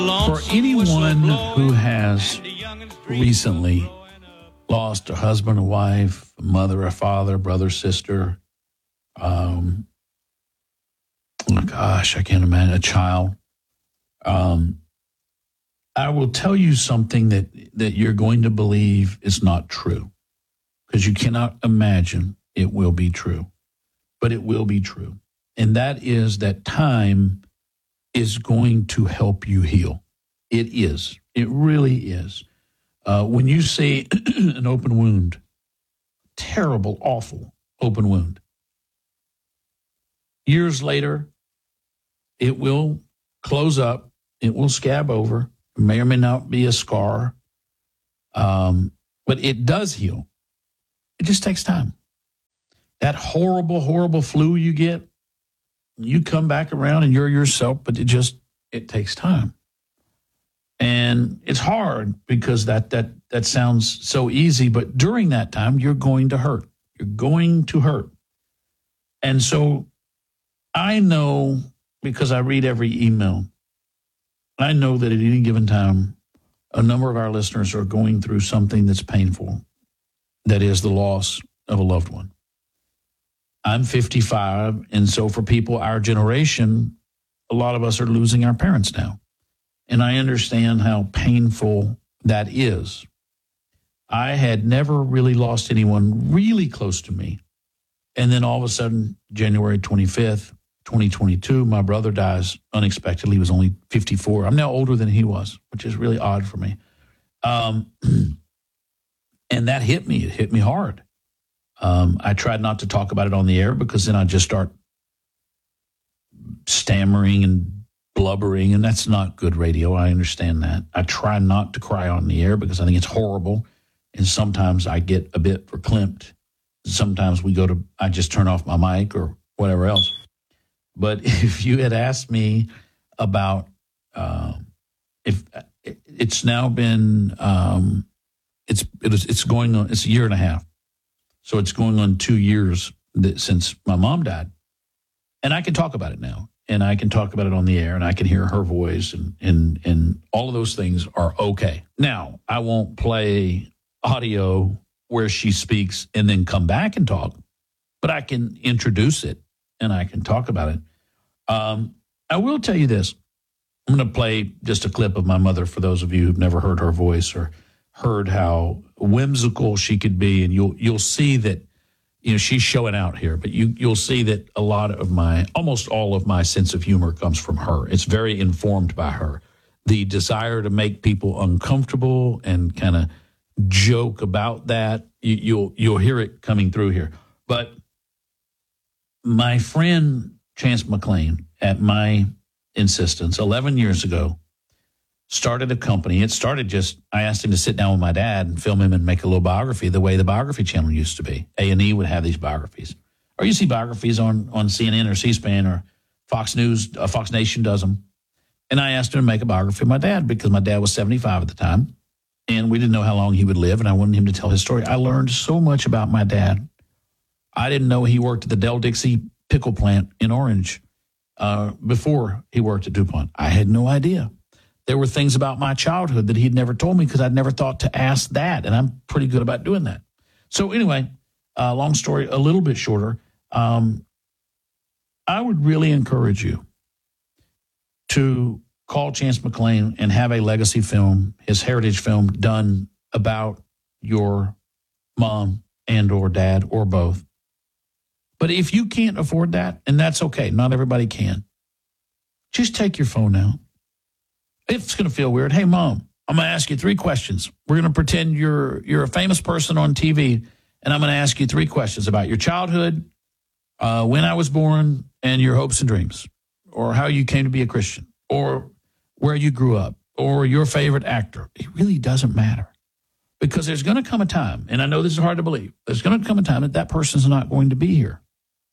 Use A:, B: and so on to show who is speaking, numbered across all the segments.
A: For anyone who has recently lost a husband, a wife, a mother, a father, brother, sister, oh gosh, I can't imagine, a child. I will tell you something that you're going to believe is not true, because you cannot imagine it will be true, but it will be true. And that is that time is going to help you heal. It is. It really is. When you see an open wound, terrible, awful open wound, years later, it will close up. It will scab over. It may or may not be a scar, but it does heal. It just takes time. That horrible, horrible flu you get, you come back around and you're yourself, but it takes time. And it's hard because that sounds so easy, but during that time, you're going to hurt. You're going to hurt. And so I know, because I read every email, I know that at any given time, a number of our listeners are going through something that's painful, that is the loss of a loved one. I'm 55, and so for people our generation, a lot of us are losing our parents now. And I understand how painful that is. I had never really lost anyone really close to me. And then all of a sudden, January 25th, 2022, my brother dies unexpectedly. He was only 54. I'm now older than he was, which is really odd for me. And that hit me. It hit me hard. I tried not to talk about it on the air because then I'd just start stammering and blubbering, and that's not good radio. I understand that. I try not to cry on the air because I think it's horrible, and sometimes I get a bit verklempt. Sometimes I just turn off my mic or whatever else. But if you had asked me about if it's now been it's going on, it's a year and a half. So it's going on 2 years since my mom died. And I can talk about it now. And I can talk about it on the air, and I can hear her voice, and all of those things are okay. Now, I won't play audio where she speaks and then come back and talk, but I can introduce it, and I can talk about it. I will tell you this. I'm going to play just a clip of my mother for those of you who've never heard her voice or heard how whimsical she could be, and you'll see that, you know, she's showing out here, but you'll see that almost all of my sense of humor comes from her. It's very informed by her. The desire to make people uncomfortable and kind of joke about that, you'll hear it coming through here. But my friend Chance McClain, at my insistence, 11 years ago, started a company. I asked him to sit down with my dad and film him and make a little biography the way the Biography Channel used to be. A&E would have these biographies. Or you see biographies on CNN or C-SPAN or Fox News, Fox Nation does them. And I asked him to make a biography of my dad because my dad was 75 at the time, and we didn't know how long he would live, and I wanted him to tell his story. I learned so much about my dad. I didn't know he worked at the Del Dixie pickle plant in Orange before he worked at DuPont. I had no idea. There were things about my childhood that he'd never told me because I'd never thought to ask that, and I'm pretty good about doing that. So anyway, long story, a little bit shorter. I would really encourage you to call Chance McClain and have a legacy film, his heritage film, done about your mom and or dad or both. But if you can't afford that, and that's okay, not everybody can, just take your phone out. It's going to feel weird. Hey, Mom, I'm going to ask you 3 questions. We're going to pretend you're a famous person on TV, and I'm going to ask you 3 questions about your childhood, when I was born, and your hopes and dreams, or how you came to be a Christian, or where you grew up, or your favorite actor. It really doesn't matter, because there's going to come a time, and I know this is hard to believe, there's going to come a time that person's not going to be here,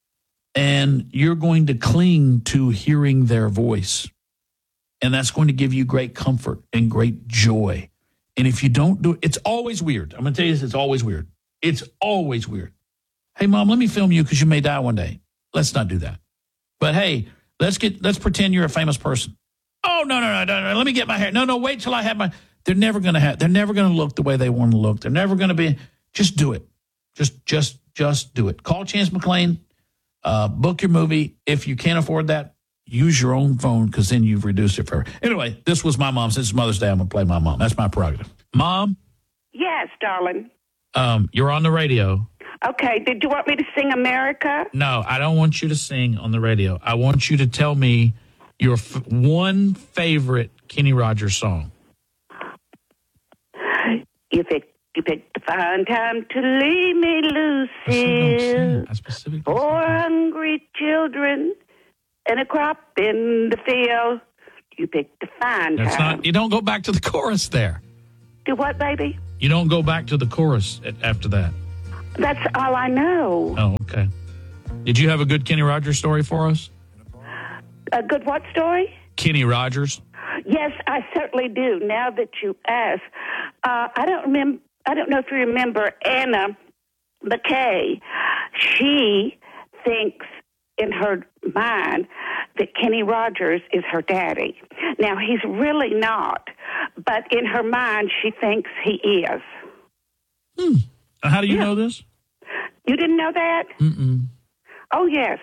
A: and you're going to cling to hearing their voice. And that's going to give you great comfort and great joy. And if you don't do it, it's always weird. I'm going to tell you this, it's always weird. It's always weird. Hey, Mom, let me film you because you may die one day. Let's not do that. But hey, let's pretend you're a famous person. Oh, No. Let me get my hair. No, wait till I have my. They're never going to look the way they want to look. They're never going to be. Just do it. Just do it. Call Chance McClain. Book your movie. If you can't afford that, use your own phone because then you've reduced it forever. Anyway, this was my mom. Since it's Mother's Day, I'm going to play my mom. That's my prerogative. Mom?
B: Yes, darling.
A: You're on the radio.
B: Okay. Did you want me to sing America?
A: No, I don't want you to sing on the radio. I want you to tell me your one favorite Kenny Rogers song.
B: You picked a fine time to leave me, Lucille.
A: I specifically
B: Four hungry children and a crop in the field. You picked a fine time.
A: You don't go back to the chorus there.
B: Do what, baby?
A: You don't go back to the chorus after that.
B: That's all I know.
A: Oh, okay. Did you have a good Kenny Rogers story for us?
B: A good what story?
A: Kenny Rogers.
B: Yes, I certainly do. Now that you ask, I don't know if you remember Anna McKay. She thinks in her mind that Kenny Rogers is her daddy. Now, he's really not, but in her mind, she thinks he is.
A: How do you know this?
B: You didn't know that?
A: Mm-mm.
B: Oh, yes.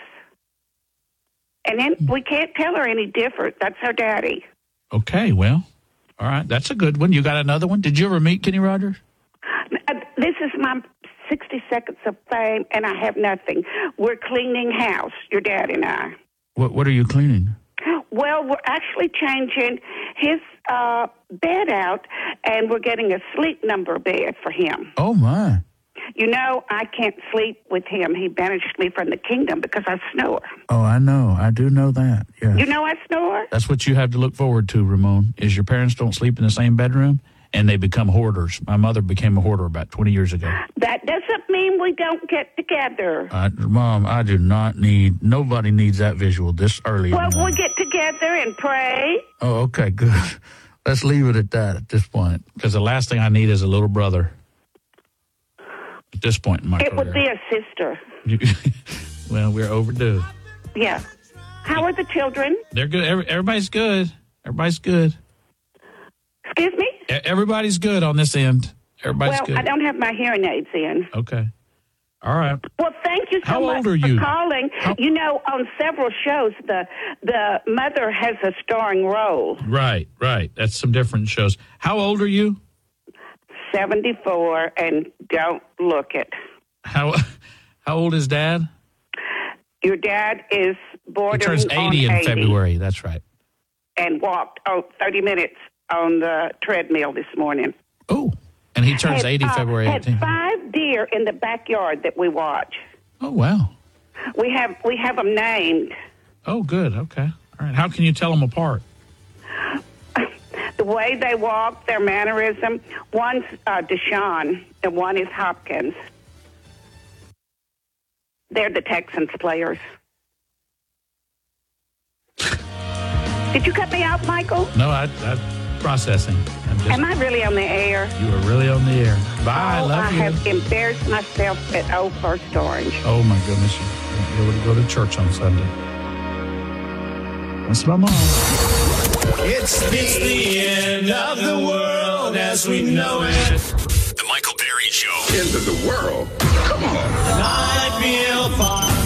B: And then we can't tell her any different. That's her daddy.
A: Okay, well, all right. That's a good one. You got another one? Did you ever meet Kenny Rogers?
B: This is my 60 seconds of fame, and I have nothing. We're cleaning house, your dad and I.
A: What are you cleaning?
B: Well, we're actually changing his bed out, and we're getting a sleep number bed for him.
A: Oh, my.
B: You know, I can't sleep with him. He banished me from the kingdom because I snore.
A: Oh, I know. I do know that. Yeah.
B: You know I snore?
A: That's what you have to look forward to, Ramon, is your parents don't sleep in the same bedroom, and they become hoarders. My mother became a hoarder about 20 years ago.
B: That doesn't mean we don't get together.
A: Mom, I do not need, nobody needs that visual this early.
B: Well, we'll get together and pray.
A: Oh, okay, good. Let's leave it at that at this point, because the last thing I need is a little brother. At this point in my career.
B: It would be a sister.
A: Well, we're overdue.
B: Yeah. How are the children?
A: They're good. Everybody's good. Everybody's good.
B: Excuse me?
A: Everybody's good on this end. Everybody's good.
B: Well, I don't have my hearing aids in.
A: Okay. All right.
B: Well, thank you so
A: How
B: much
A: old are you?
B: for calling. You know, on several shows, the mother has a starring role.
A: Right. That's some different shows. How old are you?
B: 74, and don't look it.
A: How old is Dad?
B: Your dad is bordering
A: He turns 80 in February. That's right.
B: And walked 30 minutes on the treadmill this morning.
A: Oh, and he turns 80 February 18th.
B: Had 5 deer in the backyard that we watch.
A: Oh, wow.
B: We have them named.
A: Oh, good. Okay. All right. How can you tell them apart?
B: The way they walk, their mannerism. One's Deshaun, and one is Hopkins. They're the Texans players. Did you cut me off, Michael?
A: No, I'm processing.
B: Am I really on the air?
A: You are really on the air. Bye.
B: Oh,
A: Love you.
B: I have embarrassed myself at Old First Orange.
A: Oh, my goodness. You won't be able to go to church on Sunday. That's my mom.
C: It's the end of the world as we know it.
D: The Michael Berry Show.
E: End of the world? Come on.
C: I feel fine.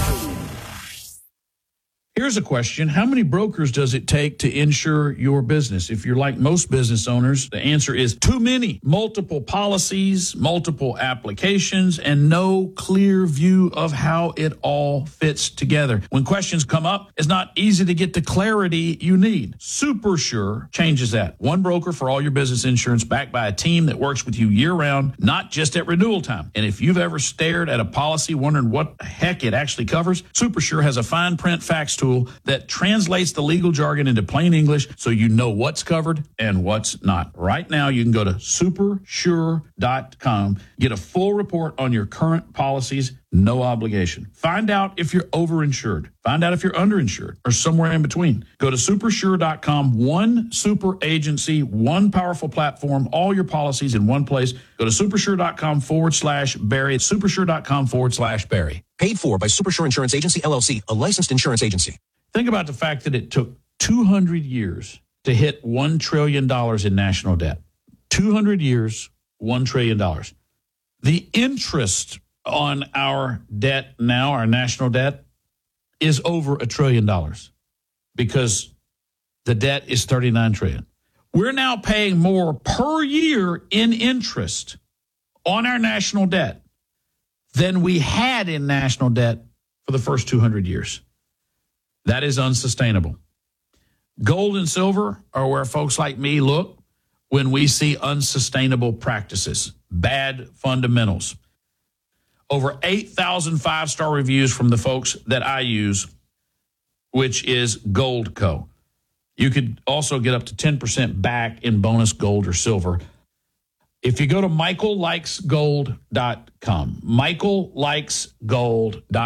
A: Here's a question. How many brokers does it take to insure your business? If you're like most business owners, the answer is too many. Multiple policies, multiple applications, and no clear view of how it all fits together. When questions come up, it's not easy to get the clarity you need. SuperSure changes that. One broker for all your business insurance backed by a team that works with you year-round, not just at renewal time. And if you've ever stared at a policy wondering what the heck it actually covers, SuperSure has a fine print facts tool that translates the legal jargon into plain English so you know what's covered and what's not. Right now, you can go to supersure.com, get a full report on your current policies, no obligation. Find out if you're overinsured. Find out if you're underinsured or somewhere in between. Go to supersure.com, one super agency, one powerful platform, all your policies in one place. Go to supersure.com/Barry. Supersure.com/Barry.
F: Paid for by Supersure Insurance Agency, LLC, a licensed insurance agency.
A: Think about the fact that it took 200 years to hit $1 trillion in national debt. 200 years, $1 trillion. The interest on our debt now, our national debt, is over $1 trillion because the debt is $39 trillion. We're now paying more per year in interest on our national debt than we had in national debt for the first 200 years. That is unsustainable. Gold and silver are where folks like me look when we see unsustainable practices, bad fundamentals. Over 8,000 five-star reviews from the folks that I use, which is Goldco. You could also get up to 10% back in bonus gold or silver. If you go to michaellikesgold.com, michaellikesgold.com,